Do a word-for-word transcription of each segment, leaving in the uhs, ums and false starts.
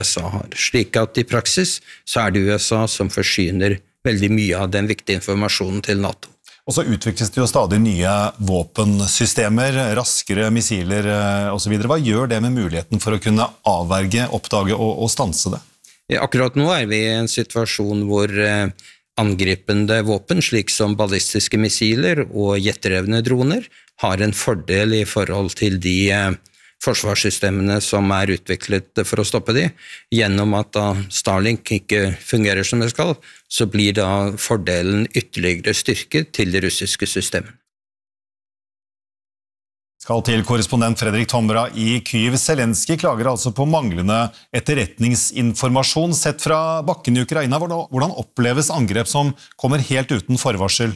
U S A har. Slik at i praksis så er det U S A som forsyner veldig mye av den viktige informasjonen til NATO. Og så utvikles det jo stadig nye våpensystemer, raskere missiler og så videre. Hva gjør det med muligheten for å kunne avverge, oppdage og, og stanse det? Akkurat nå er vi i en situasjon hvor angripende våpen, slik som ballistiske missiler og jetdrevne droner, har en fordel i forhold til de forsvarssystemene som er utviklet for å stoppe de. Gjennom at da Starlink ikke fungerer som det skal, så blir da fordelen ytterligere styrket til det russiske systemet. Skal til korrespondent Fredrik Tomra i Kyiv. Zelensky klager altså på manglende etterretningsinformasjon sett fra bakken i Ukraina. Hvordan oppleves angrep som kommer helt uten forvarsel?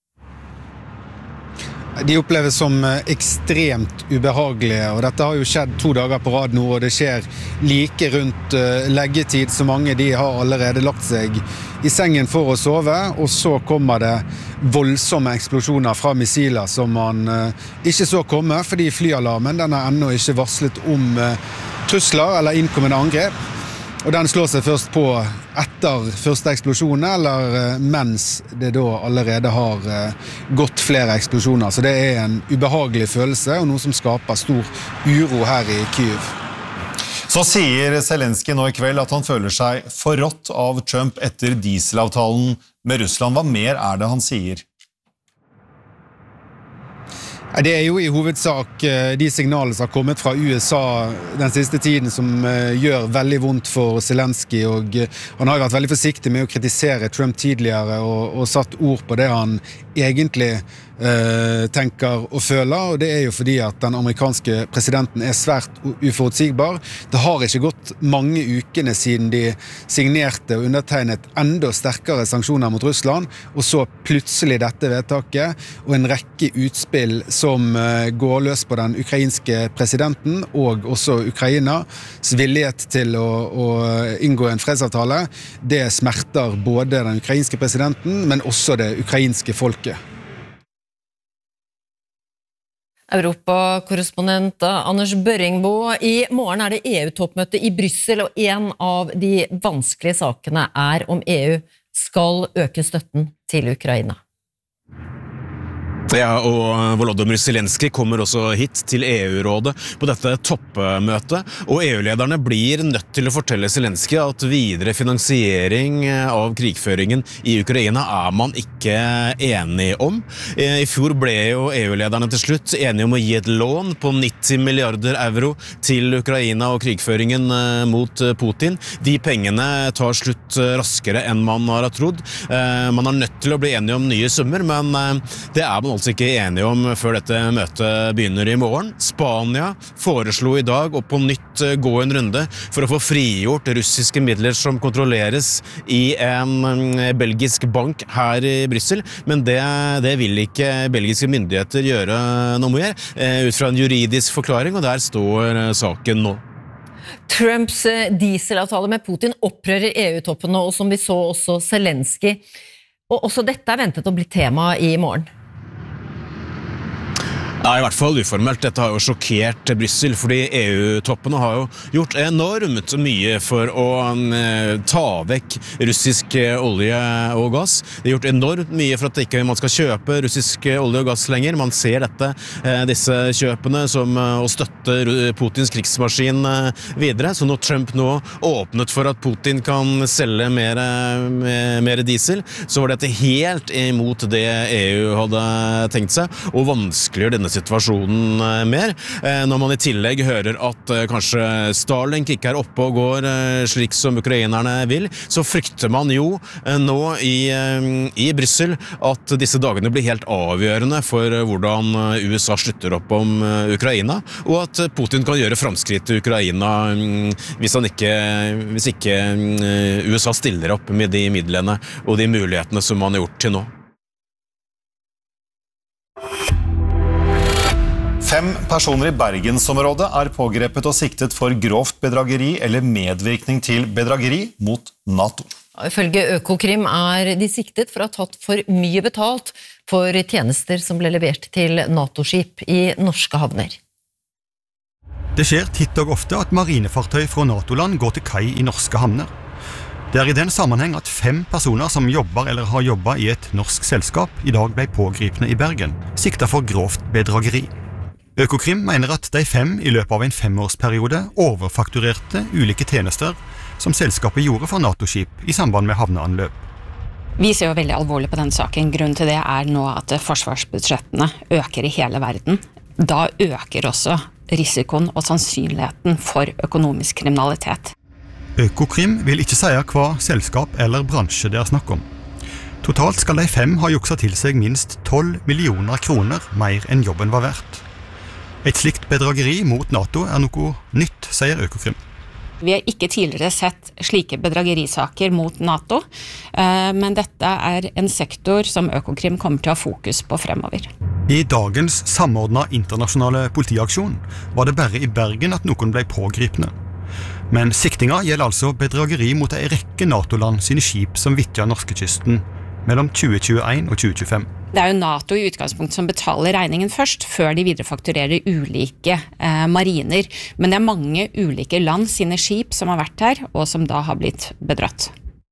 De oppleves som ekstremt ubehagelige, og dette har jo skjedd to dager på rad nå, og det skjer like rundt leggetid, så mange de har allerede lagt seg i sengen for å sove, og så kommer det voldsomme eksplosjoner fra missiler som man ikke så komme, fordi flyalarmen den er ennå ikke varslet om trusler eller innkommende angrep. Og den slår seg først på etter første eksplosjonen, eller mens det da allerede har gått flere eksplosjoner. Så det er en ubehagelig følelse, og noe som skaper stor uro her i Kyiv. Så sier Zelensky nå i kveld at han føler seg forrådt av Trump etter dieselavtalen med Russland. Hva mer er det han sier? Det er jo i hovedsak de signalene som har kommet fra U S A den siste tiden som gjør veldig vondt for Zelensky, og han har vært veldig forsiktig med å kritisere Trump tidligere og, og satt ord på det han egentlig eh, tenker og føler, og det er jo fordi at den amerikanske presidenten er svært uforutsigbar. Det har ikke gått mange ukene siden de signerte og undertegnet enda sterkere sanksjoner mot Russland, og så plutselig dette vedtaket og en rekke utspill som går løs på den ukrainske presidenten og også Ukrainas villighet til å, å inngå en fredsavtale. Det smerter både den ukrainske presidenten, men også det ukrainske folket. Europakorrespondent Anders Børringbo, i morgen er det E U-toppmøte i Brussel, og en av de vanskelige sakene er om E U skal øke støtten til Ukraina. Ja, og Volodymyr Zelensky kommer også hit til E U-rådet på dette toppmøtet, og E U-lederne blir nødt til å fortelle Zelensky at videre finansiering av krigføringen i Ukraina er man ikke enig om. I fjor ble jo E U-lederne til slutt enige om å gi et lån på nitti milliarder euro til Ukraina og krigføringen mot Putin. De pengene tar slutt raskere enn man har trodd. Man er nødt til å bli enige om nye summer, men det er man altså ikke enige om før dette møtet begynner i morgen. Spania foreslo i dag å på nytt gå en runde for å få frigjort russiske midler som kontrolleres i en belgisk bank her i Brussel, men det, det vil ikke belgiske myndigheter gjøre noe mer, ut fra en juridisk forklaring, og der står saken nå. Trumps dieselavtale med Putin opprører E U-toppen, og som vi så også Zelensky. Og også dette er ventet å bli tema i morgen. Ja, i hvert fall uformelt. Dette har jo sjokkert Brussel, fordi E U-toppene har jo gjort enormt mye for å eh, ta vekk russisk olje og gass. De har gjort enormt mye for at ikke man skal kjøpe russisk olje og gass lenger. Man ser dette, eh, disse kjøpene som eh, å støtte Putins krigsmaskin eh, videre. Så når Trump nå åpnet for at Putin kan selge mer, mer, mer diesel, så var dette helt imot det E U hadde tenkt seg, og vanskeliggjør denne situasjonen mer. Når man i tillegg hører at kanskje Starlink ikke er oppe og går slik som ukrainerne vil, så frykter man jo nå i, i Brussel at disse dagene blir helt avgjørende for hvordan U S A slutter opp om Ukraina, og at Putin kan gjøre fremskritt i Ukraina hvis, han ikke, hvis ikke U S A stiller opp med de midlene og de mulighetene som man har gjort til nå. Fem personer i Bergensområdet er pågrepet og siktet for grovt bedrageri eller medvirkning til bedrageri mot NATO. Ifølge Økokrim er de siktet for å ha tatt for mye betalt for tjenester som ble levert til NATO-skip i norske havner. Det skjer titt og ofte at marinefartøy fra NATO-land går til kai i norske havner. Det er i den sammenheng at fem personer som jobber eller har jobbet i et norsk selskap i dag ble pågripne i Bergen, siktet for grovt bedrageri. Økokrim mener at de fem i løpet av en femårsperiode overfakturerte ulike tjenester som selskapet gjorde for NATO-skip i samband med havneanløp. Vi ser jo veldig alvorlig på denne saken. Grunnen til det er nå at forsvarsbudsjettene øker i hele verden. Da øker også risikoen og sannsynligheten for økonomisk kriminalitet. Økokrim vil ikke si hva selskap eller bransje det er snakk om. Totalt skal de fem ha jukset til seg minst tolv millioner kroner mer enn jobben var verdt. Et slikt bedrageri mot NATO er noe nytt, sier Økokrim. Vi har ikke tidligere sett slike bedragerisaker mot NATO, men dette er en sektor som Økokrim kommer til å ha fokus på fremover. I dagens samordnet internasjonale politiaksjon var det bare i Bergen at noen ble pågripne. Men siktinga gjelder altså bedrageri mot en rekke NATO-land sine skip som vittja norskekysten mellom tjue tjueen og tjue tjuefem. Det er jo NATO i utgangspunkt som betaler regningen først, før de viderefakturerer ulike eh, mariner. Men det er mange ulike land sine skip som har vært her, og som da har blitt bedratt.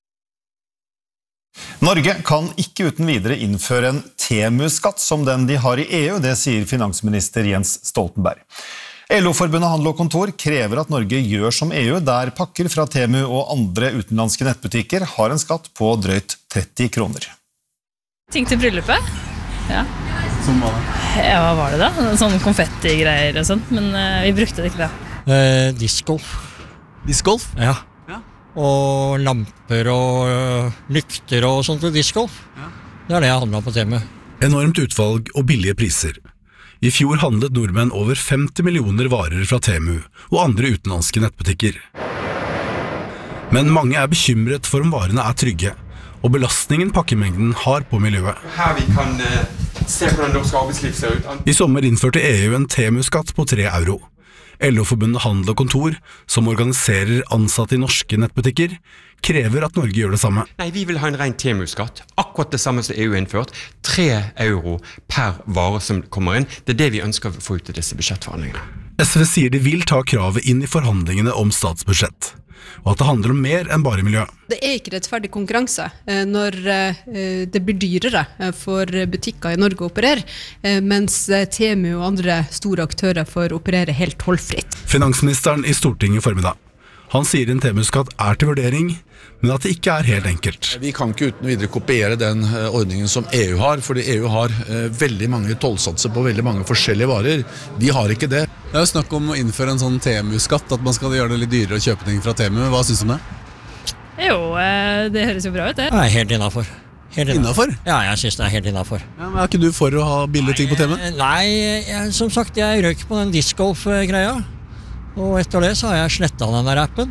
Norge kan ikke uten videre innføre en Temu-skatt som den de har i E U, det sier finansminister Jens Stoltenberg. L O-forbundet Handel og Kontor krever at Norge gjør som E U, der pakker fra Temu og andre utenlandske nettbutikker har en skatt på drøyt tretti kroner. Ting til bryllupet? Ja. Som hva da? Ja, hva var det da? Sånn konfetti-greier og sånt, men uh, vi brukte det ikke da. Eh, discgolf. Discgolf? Ja. ja. Og lamper og uh, lykter og sånt til discgolf. Ja. Det er det jeg handler på Temu. Enormt utvalg og billige priser. I fjor handlet nordmenn over femti millioner varer fra Temu og andre utenlandske nettbutikker. Men mange er bekymret for om varene er trygge, og belastningen pakkemengden har på miljøet. Her vi kan uh, se hvordan norsk arbeidsliv ser ut. I sommer innførte E U en Temu-skatt på tre euro. L O-forbundet Handel og Kontor, som organiserer ansatte i norske nettbutikker, krever at Norge gjør det samme. Nei, vi vil ha en ren Temu-skatt, akkurat det samme som E U har innført. Tre euro per vare som kommer inn. Det er det vi ønsker å få ut i disse budsjettforhandlingene. S V sier de vil ta kravet inn i forhandlingene om statsbudsjett, og at det handler om mer enn bare miljø. Det er ikke rettferdig konkurranse når det blir dyrere for butikker i Norge å operere, mens Temu og andre store aktører får operere helt tollfritt. Finansministeren i Stortinget formiddag. Han sier en Temu-skatt er til vurdering, men at det ikke er helt enkelt. Vi kan ikke uten videre kopiere den ordningen som E U har, fordi E U har veldig mange tollsatser på veldig mange forskjellige varer. Vi har ikke det. Det er jo snakk om å innføre en sånn Temu-skatt, at man skal gjøre det litt dyrere å kjøpe ting fra Temu. Hva synes du om det? Jo, det høres jo bra ut det. Jeg er helt innenfor. Helt innenfor? Ja, jeg synes det er helt innenfor. Ja, men er ikke du for å ha billige ting på Temu? Nei, jeg, som sagt, jeg røk på den discgolf-greia. Og etter det så har jeg slettet den der appen.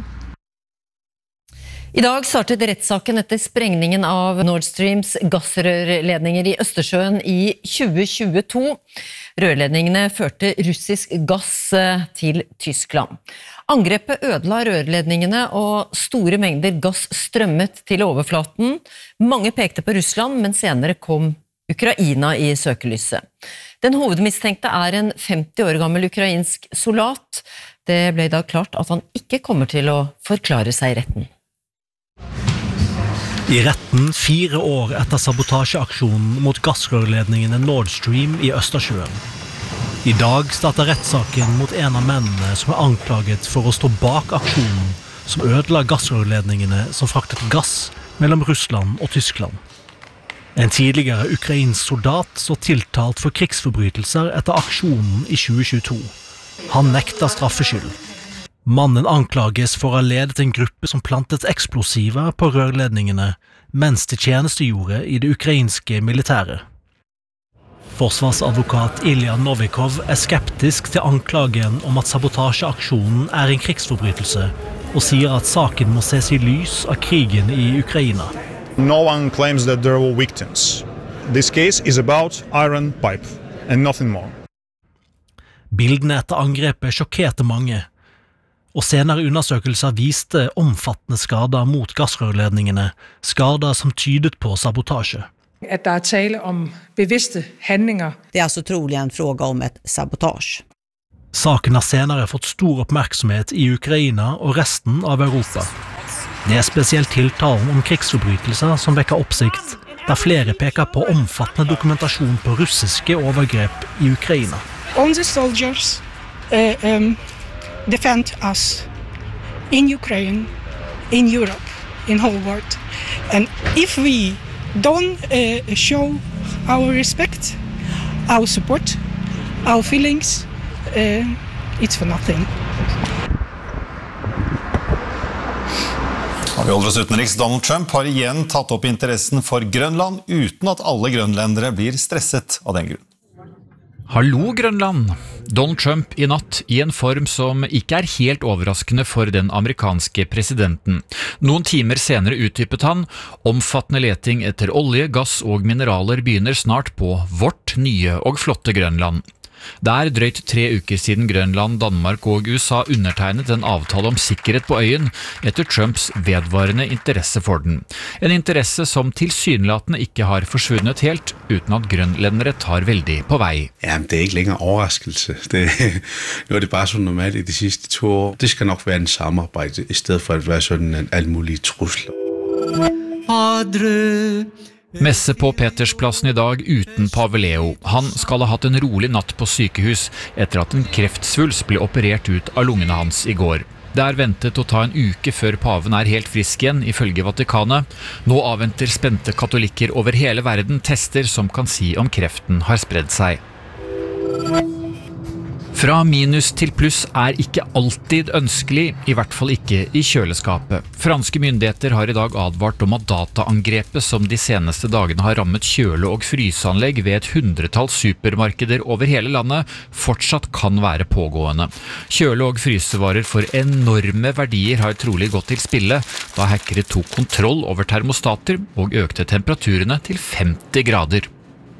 I dag startet rettssaken etter sprengningen av Nord Streams gassrørledninger i Østersjøen i tjue tjueto. Rørledningene førte russisk gass til Tyskland. Angrepet ødela rørledningene, og store mengder gass strømmet til overflaten. Mange pekte på Russland, men senere kom Ukraina i søkelyset. Den hovedmistenkte er en femti år gammel ukrainsk soldat. Det ble da klart at han ikke kommer til å forklare seg i retten. I retten fire år etter sabotasjeaksjonen mot gassrørledningene Nord Stream i Østersjøen. I dag starter rettssaken mot en av mennene som er anklaget for å stå bak aksjonen som ødela gassrørledningene som fraktet gass mellom Russland og Tyskland. En tidligere ukrainsk soldat står tiltalt for krigsforbrytelser etter aksjonen i tjue tjueto. Han nekter straffskyld. Mannen anklages for å ha ledet en gruppe som plantet eksplosiver på rørledningene mens de tjenestegjorde i det ukrainske militæret. Forsvarsadvokat Ilja Novikov er skeptisk til anklagen om at sabotasjeaksjonen er en krigsforbrytelse, og sier at saken må ses i lys av krigen i Ukraina. No one claims that there were victims. This case is about iron pipe and nothing more. Bildene etter angrepet sjokkerte mange, og senere undersøkelser viste omfattende skader mot gassrørledningene, skader som tydet på sabotasje. At der er tale om bevidste handlinger. Det er altså trolig en fråga om et sabotasje. Saken har senere fått stor oppmerksomhet i Ukraina og resten av Europa. Det er spesielt tiltalen om krigsforbrytelser som vekker oppsikt, der flere peker på omfattende dokumentasjon på russiske overgrep i Ukraina. All the soldiers uh, um, defend us in Ukraine, in Europe, in whole world. And if we don't uh, show our respect, our support, our feelings, uh, it's for nothing. Vi holder oss utenriks. Donald Trump har igjen tatt opp interessen for Grønland, uten at alle grønlendere blir stresset av den grunn. Hallo Grønland! Donald Trump i natt i en form som ikke er helt overraskende for den amerikanske presidenten. Noen timer senere utdypet han, omfattende leting etter olje, gass og mineraler begynner snart på vårt nye og flotte Grønland. Det er drøyt tre uker siden Grønland, Danmark og U S A undertegnet en avtale om sikkerhet på øyen etter Trumps vedvarende interesse for den. En interesse som tilsynelatende ikke har forsvunnet helt, uten at grønlendere tar veldig på vei. Ja, men det er ikke længere overraskelse. Det, nu er det bare så normalt i de sidste to år. Det skal nok være en samarbejde, i stedet for at være sådan en alle mulige trusler. Padre... Messe på Petersplassen i dag uten Pave Leo. Han skal ha hatt en rolig natt på sykehus etter at en kreftsvulst ble operert ut av lungene hans i går. Det er ventet å ta en uke før paven er helt frisk igjen, ifølge Vatikanet. Nå avventer spente katolikker over hele verden tester som kan si om kreften har spredd seg. Fra minus til pluss er ikke alltid ønskelig, i hvert fall ikke i kjøleskapet. Franske myndigheter har i dag advart om at dataangrepet som de seneste dagene har rammet kjøle- og fryseanlegg ved et hundretall supermarkeder over hele landet, fortsatt kan være pågående. Kjøle- og frysevarer for enorme verdier har trolig gått til spille, da hackere tok kontroll over termostater og økte temperaturene til femti grader.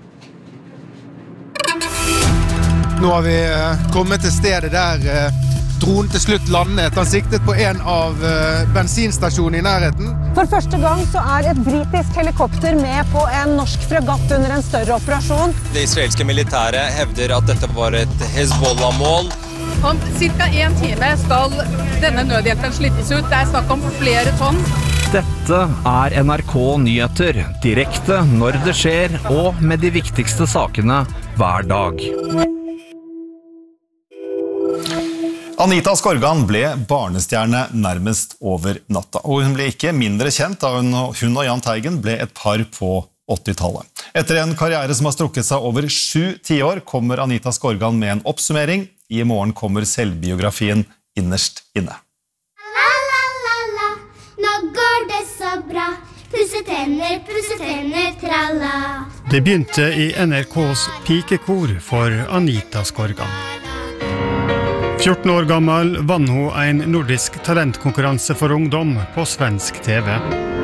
Nå har vi kommet til stedet der dronen til slutt landet. Han siktet på en av bensinstasjonene i nærheten. For første gang så er et britisk helikopter med på en norsk fregatt under en større operasjon. Det israelske militæret hevder at dette var et Hezbollah-mål. Om cirka en time skal denne nødhjelpen slippes ut. Det er snakk om flere tonn. Dette er N R K Nyheter, direkte når det skjer, og med de viktigste sakene hver dag. Anita Skorgan ble barnestjerne nærmest over natta, og hun ble ikke mindre kjent da hun og Jahn Teigen ble et par på åttitallet. Etter en karriere som har strukket seg over sju tiår, kommer Anita Skorgan med en oppsummering. I morgen kommer selvbiografien Innerst inne. La la la la, nå går det så bra. Pusse tenner, pusse tenner, tralla. Det begynte i N R K's pikekor for Anita Skorgan. fjorten år gammel vann hun en nordisk talentkonkurranse for ungdom på svensk T V.